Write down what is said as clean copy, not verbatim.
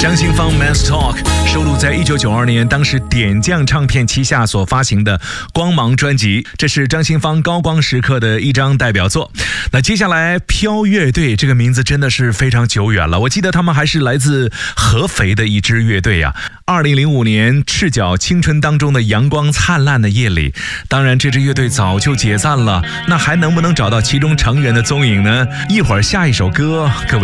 张清芳 Man's Talk 收录在1992年当时点将唱片旗下所发行的光芒专辑，这是张清芳高光时刻的一张代表作。那接下来飘乐队这个名字真的是非常久远了，我记得他们还是来自合肥的一支乐队呀。2005年赤脚青春当中的阳光灿烂的夜里，当然这支乐队早就解散了，那还能不能找到其中成员的踪影呢？一会儿下一首歌各位